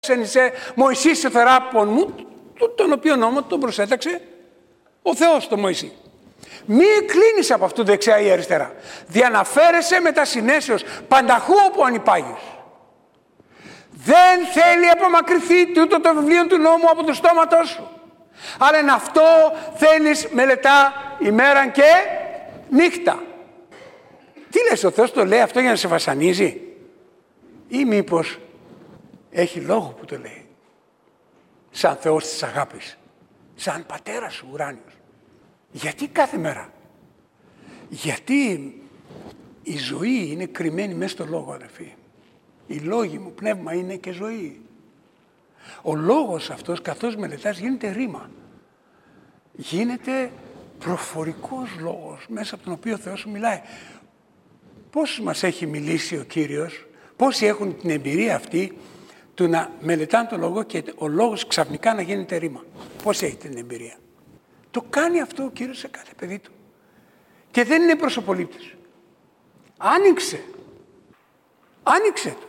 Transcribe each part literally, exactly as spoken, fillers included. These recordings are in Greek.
Ξένησε Μωυσή σε θεράπων μου, τον οποίο νόμο τον προσέταξε ο Θεός τον Μωυσή. Μη κλείνεις από αυτού δεξιά ή αριστερά. Διαναφέρεσαι με τα συνέσεως πανταχού όπου ανυπάγεις. Δεν θέλει απομακρυνθεί τούτο το βιβλίο του νόμου από το στόματό σου. Αλλά εν αυτό θέλεις μελετά ημέραν και νύχτα. Τι λες, ο Θεός το λέει αυτό για να σε βασανίζει? Ή μήπως έχει λόγο που το λέει? Σαν Θεός της αγάπης. Σαν πατέρας σου ουράνιος. Γιατί κάθε μέρα? Γιατί η ζωή είναι κρυμμένη μέσα στο λόγο, αδερφοί. Οι λόγοι μου πνεύμα είναι και ζωή. Ο λόγος αυτός καθώς μελετάς γίνεται ρήμα. Γίνεται προφορικός λόγος μέσα από τον οποίο ο Θεός σου μιλάει. Πώς μας έχει μιλήσει ο Κύριος, πόσοι έχουν την εμπειρία αυτή του να μελετάνε τον λόγο και ο λόγος ξαφνικά να γίνεται ρήμα? Πόσοι έχετε την εμπειρία? Το κάνει αυτό ο Κύριος σε κάθε παιδί του. Και δεν είναι προσωπολήπτης. Άνοιξε. Άνοιξε το.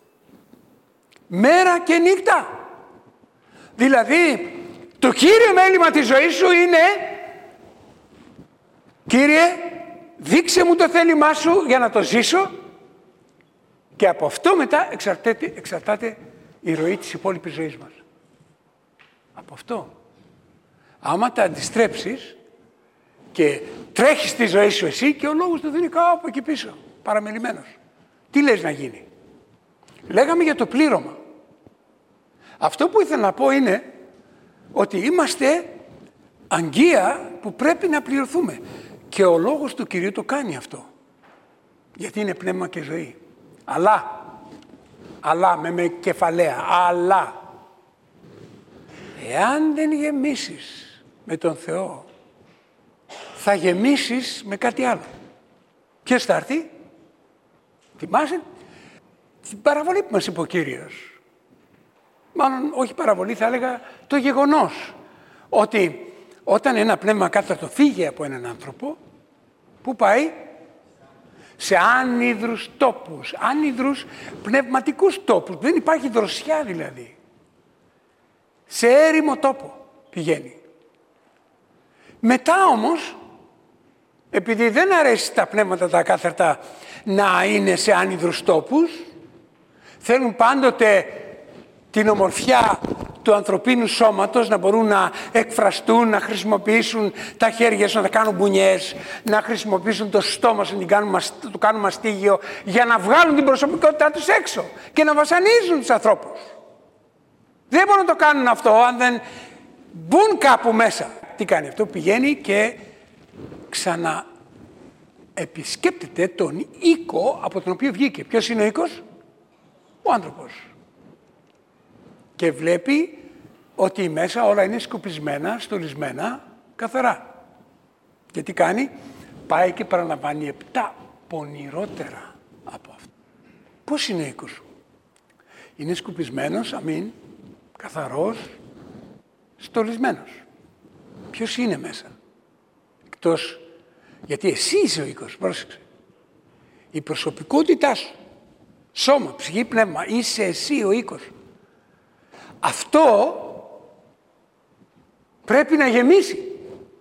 Μέρα και νύχτα. Δηλαδή, το κύριο μέλημα της ζωής σου είναι, Κύριε, δείξε μου το θέλημά σου για να το ζήσω, και από αυτό μετά εξαρτάται, εξαρτάται η ροή της υπόλοιπης ζωής μας. Από αυτό. Άμα τα αντιστρέψεις και τρέχεις τη ζωή σου εσύ και ο λόγος του δίνει κάπου εκεί πίσω, παραμελημένος. Τι λες να γίνει? Λέγαμε για το πλήρωμα. Αυτό που ήθελα να πω είναι ότι είμαστε αγγεία που πρέπει να πληρωθούμε. Και ο λόγος του Κυρίου το κάνει αυτό. Γιατί είναι πνεύμα και ζωή. Αλλά, αλλά με, με κεφαλαία, αλλά, εάν δεν γεμίσεις με τον Θεό, θα γεμίσεις με κάτι άλλο. Ποιος θα έρθει? Θυμάσαι την παραβολή που μας είπε ο Κύριος? Μάλλον όχι παραβολή, θα έλεγα το γεγονός ότι όταν ένα πνεύμα κάθαρτο φύγει από έναν άνθρωπο, πού πάει? Σε άνυδρους τόπους, άνυδρους πνευματικούς τόπους. Δεν υπάρχει δροσιά δηλαδή. Σε έρημο τόπο πηγαίνει. Μετά όμως, επειδή δεν αρέσει τα πνεύματα τα ακάθαρτα να είναι σε άνυδρους τόπους, θέλουν πάντοτε την ομορφιά του ανθρωπίνου σώματος, να μπορούν να εκφραστούν, να χρησιμοποιήσουν τα χέρια σου, να τα κάνουν μπουνιές, να χρησιμοποιήσουν το στόμα σου, να το κάνουν μαστίγιο, για να βγάλουν την προσωπικότητά τους έξω και να βασανίζουν τους ανθρώπους. Δεν μπορούν να το κάνουν αυτό αν δεν μπουν κάπου μέσα. Τι κάνει αυτό? Πηγαίνει και ξαναεπισκέπτεται τον οίκο από τον οποίο βγήκε. Ποιος είναι ο οίκος? Ο άνθρωπος. Και βλέπει ότι μέσα όλα είναι σκουπισμένα, στολισμένα, καθαρά. Και τι κάνει? Πάει και παραλαμβάνει επτά πονηρότερα από αυτό. Πώς είναι ο οίκος σου? Είναι σκουπισμένος, αμήν, καθαρός, στολισμένος. Ποιος είναι μέσα? Εκτός, γιατί εσύ είσαι ο οίκος, πρόσεξε. Η προσωπικότητά σου, σώμα, ψυχή, πνεύμα, είσαι εσύ ο οίκος. Αυτό πρέπει να γεμίσει.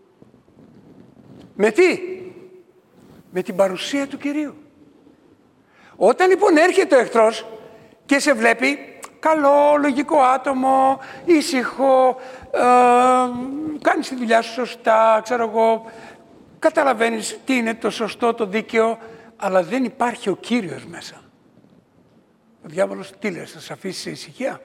Με τι? Με την παρουσία του Κυρίου. Όταν λοιπόν έρχεται ο εχθρός και σε βλέπει καλό, λογικό άτομο, ήσυχο, ε, κάνεις τη δουλειά σου σωστά, ξέρω εγώ, καταλαβαίνεις τι είναι το σωστό, το δίκαιο, αλλά δεν υπάρχει ο Κύριος μέσα. Ο διάβολος τι λες, θα σε αφήσει σε ησυχία?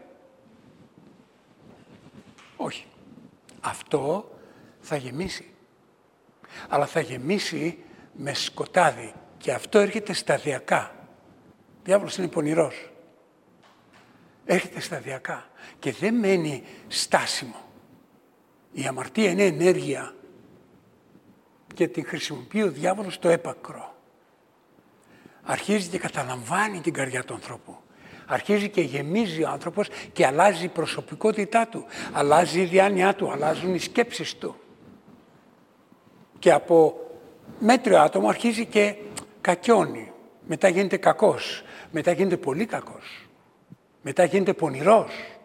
Όχι. Αυτό θα γεμίσει. Αλλά θα γεμίσει με σκοτάδι. Και αυτό έρχεται σταδιακά. Ο διάβολος είναι πονηρός. Έρχεται σταδιακά. Και δεν μένει στάσιμο. Η αμαρτία είναι ενέργεια. Και την χρησιμοποιεί ο διάβολος στο έπακρο. Αρχίζει και καταλαμβάνει την καρδιά του ανθρώπου. Αρχίζει και γεμίζει ο άνθρωπος και αλλάζει η προσωπικότητά του, αλλάζει η διάνοιά του, αλλάζουν οι σκέψεις του. Και από μέτριο άτομο αρχίζει και κακιώνει. Μετά γίνεται κακός, μετά γίνεται πολύ κακός. Μετά γίνεται πονηρός.